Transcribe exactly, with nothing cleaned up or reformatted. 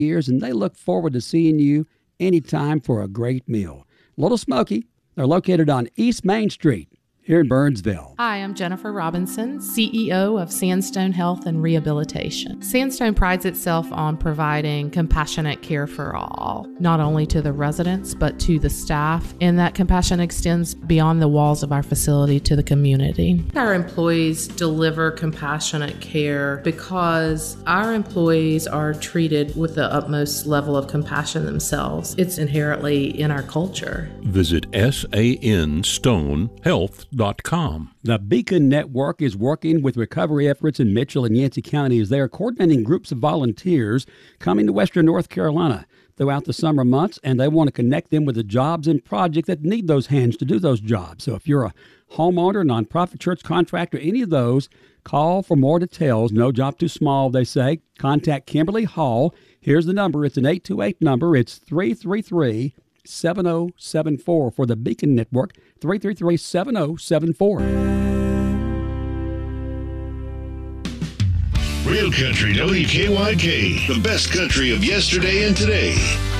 years, and they look forward to seeing you anytime for a great meal. Little Smoky, they're located on East Main Street here in Burnsville. Hi, I'm Jennifer Robinson, C E O of Sandstone Health and Rehabilitation. Sandstone prides itself on providing compassionate care for all, not only to the residents, but to the staff, and that compassion extends beyond the walls of our facility to the community. Our employees deliver compassionate care because our employees are treated with the utmost level of compassion themselves. It's inherently in our culture. Visit S A N stone health dot com. The Beacon Network is working with recovery efforts in Mitchell and Yancey counties. They are coordinating groups of volunteers coming to Western North Carolina throughout the summer months, and they want to connect them with the jobs and projects that need those hands to do those jobs. So if you're a homeowner, nonprofit, church contractor, any of those, call for more details. No job too small, they say. Contact Kimberly Hall. Here's the number. It's an eight two eight number. It's three three three, seven oh seven four for the Beacon Network, three three three, seven oh seven four. Real Country W K Y K, the best country of yesterday and today.